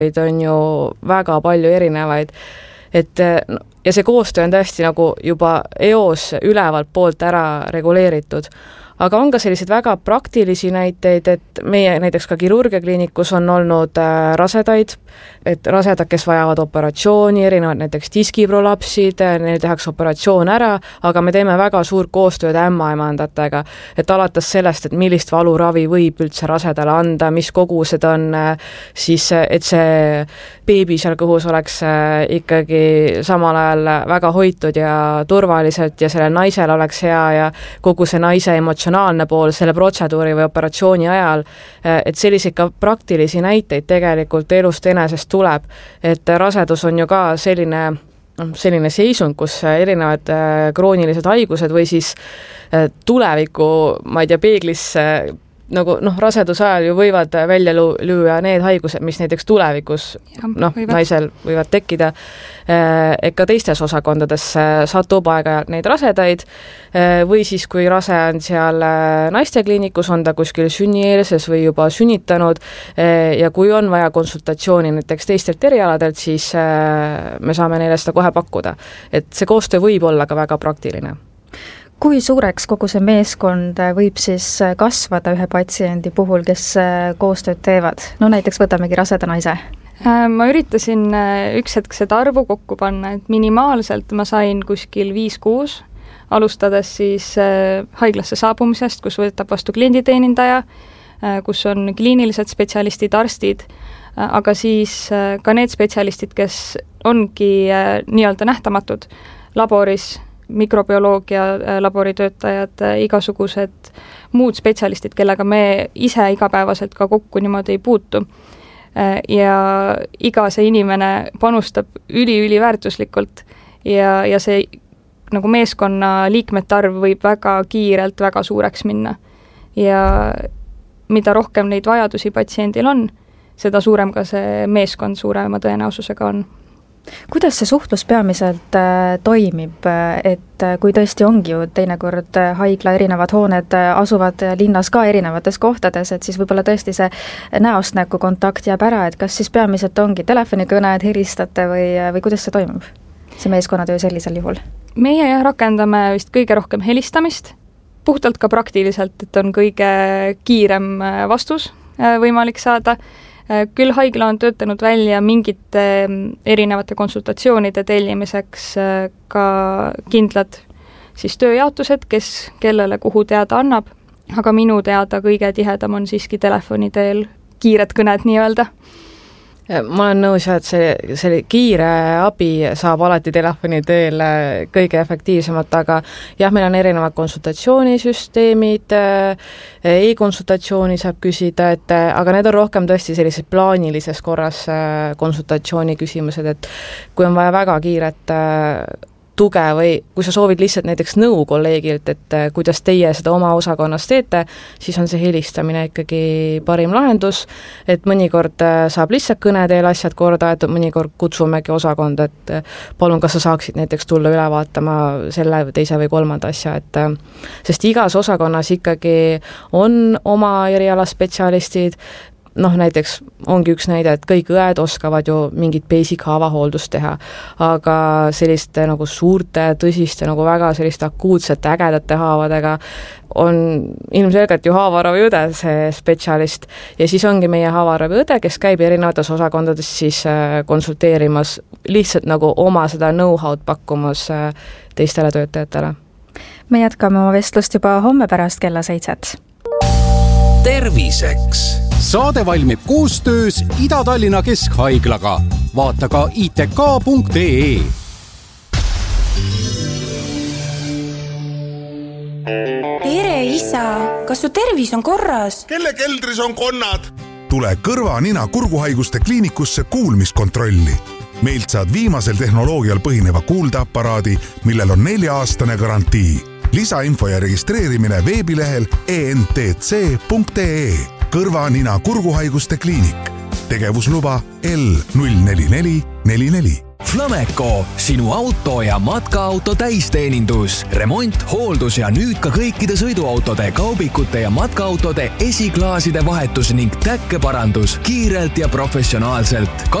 on ju väga palju erinevaid, ja see koostöö on tõesti nagu juba eos ülevalt poolt ära reguleeritud. Aga on ka selliseid väga praktilisi näiteid, et meie näiteks ka kirurgiakliinikus on olnud rasedaid, et rasedad, kes vajavad operatsiooni, erinevad näiteks diskiprolapsid, neil tehakse operatsioon ära, aga me teeme väga suurt koostööd ämmaemandatega, et alates sellest, et millist valuravi võib üldse rasedale anda, mis kogused on, siis et see beebi seal kõhus oleks ikkagi samal ajal väga hoitud ja turvaliselt ja selle naisel oleks hea ja kogu see naise emotsionaalne pool selle protseduuri või operatsiooni ajal, et selliseid ka praktilisi näiteid tegelikult elust enesest tuleb, et rasedus on ju ka selline seisund, kus erinevad kroonilised haigused või siis tuleviku, ma ei tea, peeglis nagu raseduse ajal ju võivad välja lüüa need haigused, mis näiteks tulevikus naisel võivad tekkida, ka teistes osakondades satub aeg-ajalt neid rasedaid või siis, kui rase on seal naistekliinikus, on ta kuskil sünnieelses või juba sünnitanud ja kui on vaja konsultatsiooni näiteks teistelt erialadelt, siis me saame neile seda kohe pakkuda. Et see koostöö võib olla ka väga praktiline. Kui suureks kogu see meeskond võib siis kasvada ühe patsiendi puhul, kes koostööd teevad? No näiteks võtamegi raseda naise. Ma üritasin üks hetk seda arvu kokku panna, et minimaalselt ma sain kuskil 5-6, alustades siis haiglasse saabumisest, kus võtab vastu klienditeenindaja, kus on kliinilised spetsialistid, arstid, aga siis ka need spetsialistid, kes ongi nii-öelda nähtamatud laboris, mikrobioloogia laboritöötajad, igasugused muud spetsialistid, kellega me ise igapäevaselt ka kokku niimoodi ei puutu. Ja iga see inimene panustab üliväärtuslikult ja see nagu meeskonna liikmete arv võib väga kiirelt väga suureks minna. Ja mida rohkem neid vajadusi patsiendil on, seda suurem ka see meeskond suurema tõenäosusega on. Kuidas see suhtlus peamiselt toimib, et kui tõesti ongi ju teinekord haigla erinevad hooned asuvad linnas ka erinevates kohtades, et siis võib-olla tõesti see näost näkku kontakt jääb ära, et kas siis peamiselt ongi telefonikõned, helistate või kuidas see toimub, see meeskonnatöö sellisel juhul? Meie rakendame vist kõige rohkem helistamist, puhtalt ka praktiliselt, et on kõige kiirem vastus võimalik saada. Küll haigla on töötanud välja mingite erinevate konsultatsioonide tellimiseks ka kindlad siis tööjaotused, kes kellele kuhu teada annab, aga minu teada kõige tihedam on siiski telefoni teel kiired kõned nii-öelda. Ma olen nõus, et see kiire abi saab alati telefoni teel kõige efektiivsemalt, aga jah, meil on erinevad konsultatsioonisüsteemid, e-konsultatsiooni saab küsida, aga need on rohkem tõesti sellised plaanilises korras konsultatsiooni küsimused, et kui on vaja väga kiiret tuge või kui sa soovid lihtsalt näiteks nõu kolleegilt, et kuidas teie seda oma osakonnas teete, siis on see helistamine ikkagi parim lahendus, et mõnikord saab lihtsalt kõne teel asjad korda, et mõnikord kutsumegi osakonda, et palun, kas sa saaksid näiteks tulla üle vaatama selle teise või kolmanda asja, sest igas osakonnas ikkagi on oma erialaspetsialistid, näiteks ongi üks näide, et kõik õed oskavad ju mingit basic haavahooldust teha, aga selliste nagu suurte, tõsiste, nagu väga selliste akuutsete, ägedate haavadega on ilmselgelt ju haavaraviõde see spetsialist ja siis ongi meie haavaraviõde, kes käib erinevates osakondades siis konsulteerimas, lihtsalt nagu oma seda know-how'd pakkumas teistele töötajatele. Me jätkame oma vestlust juba homme pärast kella 7. Terviseks. Saade valmib koostöös Ida-Tallinna Keskhaiglaga. Vaata ka itk.ee. Tere isa, kas su tervis on korras? Kelle keldris on konnad? Tule kõrva, nina, kurguhaiguste kliinikusse kuulmiskontrolli. Meilt saad viimasel tehnoloogial põhineva kuuldeaparaadi, millel on 4-aastane garantii. Lisainfo ja registreerimine veebilehel entc.ee. Kõrva, nina, kurguhaiguste kliinik. Tegevusluba L04444. Flameco, sinu auto ja matkaauto täisteenindus, remont, hooldus ja nüüd ka kõikide sõiduautode, kaubikute ja matkaautode esiklaaside vahetus ning täkkeparandus kiirelt ja professionaalselt.